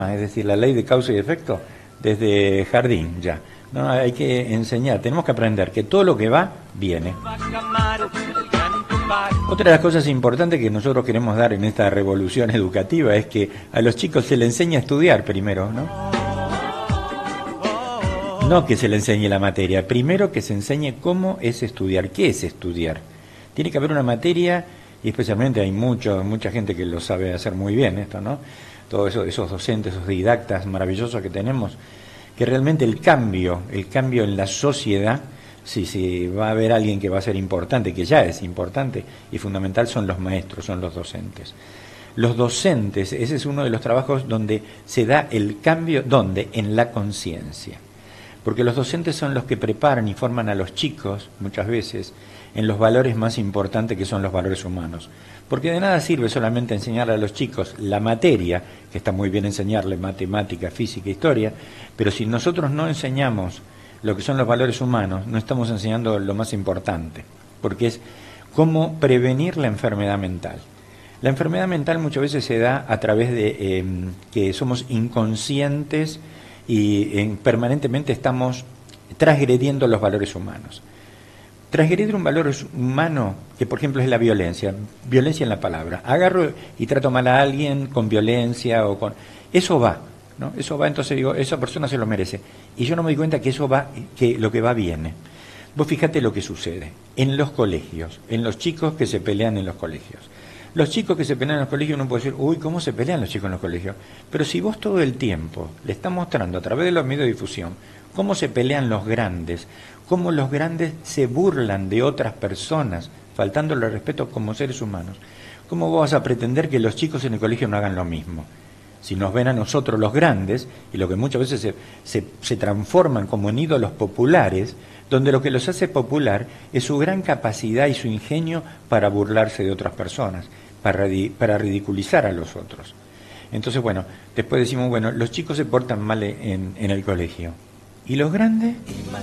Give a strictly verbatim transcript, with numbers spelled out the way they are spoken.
Es decir, la ley de causa y efecto desde jardín ya. No, hay que enseñar, tenemos que aprender que todo lo que va, viene. Otra de las cosas importantes que nosotros queremos dar en esta revolución educativa es que a los chicos se les enseña a estudiar primero, ¿no? No que se le enseñe la materia, primero que se enseñe cómo es estudiar, qué es estudiar. Tiene que haber una materia, y especialmente hay mucho, mucha gente que lo sabe hacer muy bien esto, ¿no? Todos eso, esos docentes, esos didactas maravillosos que tenemos, que realmente el cambio, el cambio en la sociedad, si sí, sí, va a haber alguien que va a ser importante, que ya es importante y fundamental, son los maestros, son los docentes. Los docentes, ese es uno de los trabajos donde se da el cambio, ¿dónde? En la conciencia. Porque los docentes son los que preparan y forman a los chicos, muchas veces, en los valores más importantes que son los valores humanos. Porque de nada sirve solamente enseñarle a los chicos la materia, que está muy bien enseñarle matemática, física, historia, pero si nosotros no enseñamos lo que son los valores humanos, no estamos enseñando lo más importante, porque es cómo prevenir la enfermedad mental. La enfermedad mental muchas veces se da a través de eh, que somos inconscientes y eh, permanentemente estamos transgrediendo los valores humanos. Transgredir un valor humano, que por ejemplo es la violencia, violencia en la palabra. Agarro y trato mal a alguien con violencia o con... Eso va, ¿no? Eso va, entonces digo, esa persona se lo merece. Y yo no me doy cuenta que eso va, que lo que va viene. Vos fíjate lo que sucede en los colegios, en los chicos que se pelean en los colegios. Los chicos que se pelean en los colegios, uno puede decir, uy, ¿cómo se pelean los chicos en los colegios? Pero si vos todo el tiempo le estás mostrando a través de los medios de difusión cómo se pelean los grandes, cómo los grandes se burlan de otras personas, faltándole el respeto como seres humanos, ¿cómo vos vas a pretender que los chicos en el colegio no hagan lo mismo? Si nos ven a nosotros los grandes, y lo que muchas veces se, se, se transforman como en ídolos populares, donde lo que los hace popular es su gran capacidad y su ingenio para burlarse de otras personas, para, para ridiculizar a los otros. Entonces, bueno, después decimos, bueno, los chicos se portan mal en, en el colegio. ¿Y los grandes?